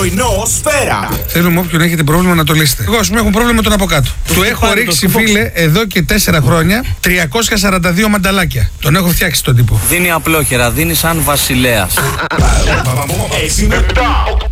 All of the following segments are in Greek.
Πρωινό Σφαίρα. Θέλουμε όποιον έχετε πρόβλημα να το λύσετε. Εγώ, α πούμε, έχω πρόβλημα με τον αποκάτω. Του έχω ρίξει, φίλε, εδώ και 4 χρόνια 342 μανταλάκια. Τον έχω φτιάξει τον τύπο. Δίνει απλόχερα, δίνει σαν βασιλέας. 6 με 7, 8, 9,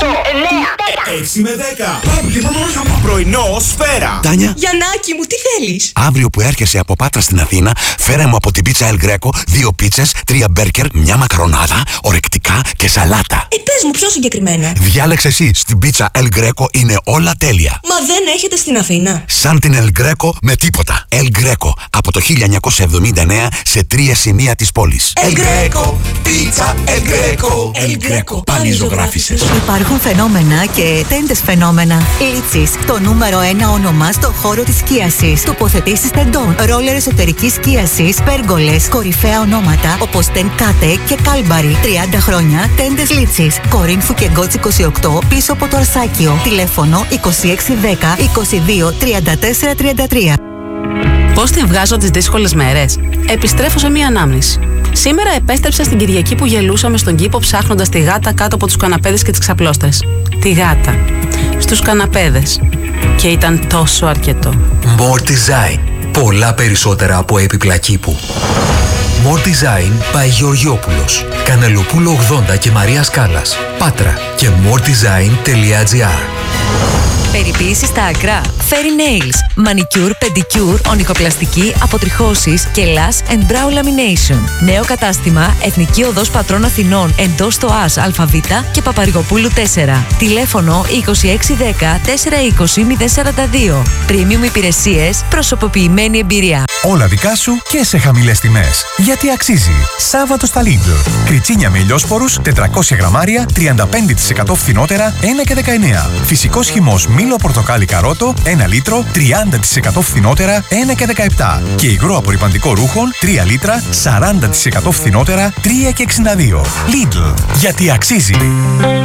6 με 10. Πρωινό Σφαίρα. Τάνια. Γιαννάκη μου, τι θέλεις? Αύριο που έρχεσαι από Πάτρα στην Αθήνα, φέρε μου από την πίτσα El Greco 2 πίτσες, 3 μπέρκερ, μια μακαρονάδα, ορεκτικά και σαλάτα. Πες μου πιο συγκεκριμένα. Διάλεξε εσύ, στην πίτσα El Greco είναι όλα τέλεια. Μα δεν έχετε στην Αθήνα? Σαν την El Greco με τίποτα. El Greco από το 1979 σε 3 σημεία της πόλης. El Greco, πίτσα El Greco. El Greco, Πάλι ζωγράφισες. Υπάρχουν φαινόμενα και τέντες φαινόμενα. Λίτσις, το νούμερο 1 όνομα στο χώρο της σκίασης. Τοποθετήσεις τεντών, ρόλερ εσωτερικής σκίασης, πέργολες, κορυφαία ονόματα όπως Τεν Κάτε και Κάλμπαρι. 30 χρόνια τέντες Λίτσις. Κορίνθου και Γκότς 28 πίσω από το Αρσάκιο. Τηλέφωνο 2610 22 34 33. Πώς τη βγάζω τις δύσκολες μέρες? Επιστρέφω σε μία ανάμνηση. Σήμερα επέστρεψα στην Κυριακή που γελούσαμε στον κήπο ψάχνοντας τη γάτα κάτω από τους καναπέδες και τις ξαπλώστρες. Τη γάτα. Στους καναπέδες. Και ήταν τόσο αρκετό. More Design. Πολλά περισσότερα από έπιπλα κήπου. More Design by Γεωργιόπουλος. Κανελοπούλο 80 και Μαρία Σκάλας. Πάτρα και moredesign.gr. Περιποίηση στα άκρα. Fairy Nails. Manicure, pedicure, ονικοπλαστική, αποτριχώσεις και lash and brow lamination. Νέο κατάστημα Εθνική Οδός Πατρών Αθηνών εντός στο ΑΣ ΑΒ και Παπαρηγοπούλου 4. Τηλέφωνο 2610 420 042. Premium υπηρεσίες, προσωποποιημένη εμπειρία. Όλα δικά σου και σε χαμηλές τιμές. Γιατί αξίζει. Σάββατο στα Lidl. Κριτσίνια με ηλιόσπορους 400 γραμμάρια 35% φθηνότερα 1 και 19. Φυσικός χυμός μήλο πορτοκάλι καρότο 1 λίτρο 30% φθηνότερα 1 και 17. Και υγρό απορρυπαντικό ρούχων 3 λίτρα 40% φθηνότερα 3 και 62. Lidl. Γιατί αξίζει.